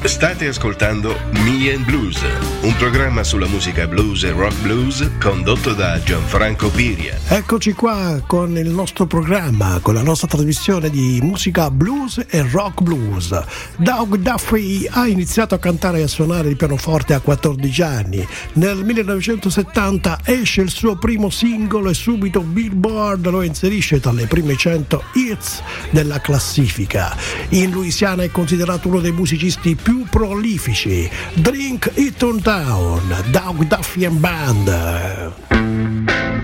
State ascoltando Me and Blues, un programma sulla musica blues e rock blues condotto da Gianfranco Piria. Eccoci qua con il nostro programma, con la nostra trasmissione di musica blues e rock blues. Doug Duffy ha iniziato a cantare e a suonare il pianoforte a 14 anni. Nel 1970 esce il suo primo singolo e subito Billboard lo inserisce tra le prime 100 hits della classifica. In Louisiana è considerato uno dei musicisti più prolifici. Drink It On Down, Doug Duffy and Band.